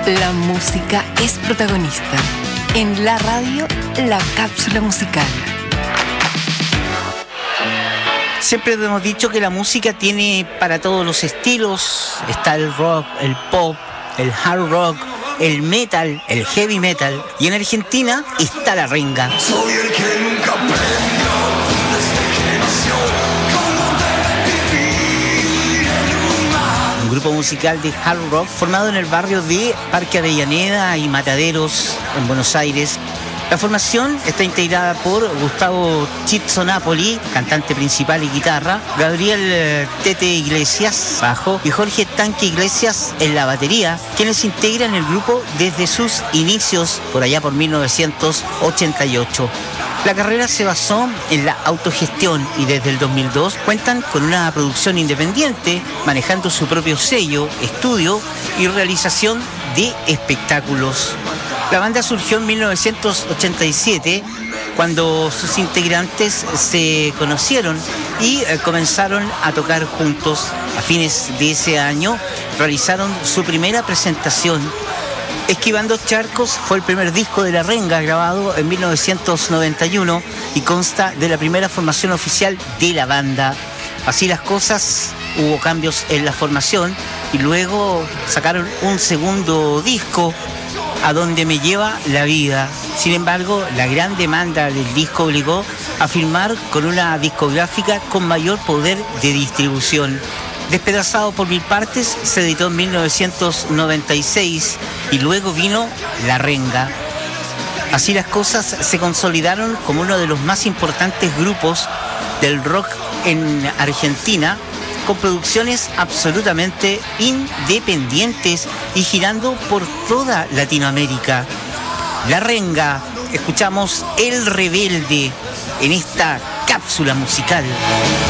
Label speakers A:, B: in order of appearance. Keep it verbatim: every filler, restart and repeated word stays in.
A: La música es protagonista. En la radio, la cápsula musical.
B: Siempre hemos dicho que la música tiene para todos los estilos. Está el rock, el pop, el hard rock, el metal, el heavy metal. Y en Argentina está la renga.
C: Soy el que nunca aprendió desde que nació cómo debe vivir en un mar.
B: Un grupo musical de hard rock formado en el barrio de Parque Avellaneda y Mataderos, en Buenos Aires. La formación está integrada por Gustavo Chizzo Napoli, cantante principal y guitarra, Gabriel Tete Iglesias, bajo, y Jorge Tanque Iglesias en la batería, quienes integran el grupo desde sus inicios, por allá por mil novecientos ochenta y ocho. La carrera se basó en la autogestión y desde el dos mil dos cuentan con una producción independiente, manejando su propio sello, estudio y realización de espectáculos. La banda surgió en mil novecientos ochenta y siete, cuando sus integrantes se conocieron y eh, comenzaron a tocar juntos. A fines de ese año realizaron su primera presentación. Esquivando Charcos fue el primer disco de La Renga, grabado en mil novecientos noventa y uno, y consta de la primera formación oficial de la banda. Así las cosas, hubo cambios en la formación y luego sacaron un segundo disco, A Donde Me Lleva la Vida. Sin embargo, la gran demanda del disco obligó a firmar con una discográfica con mayor poder de distribución. Despedazado por mil partes, se editó en mil novecientos noventa y seis y luego vino La Renga. Así las cosas, se consolidaron como uno de los más importantes grupos del rock en Argentina, con producciones absolutamente independientes y girando por toda Latinoamérica. La Renga, escuchamos El Rebelde en esta cápsula musical.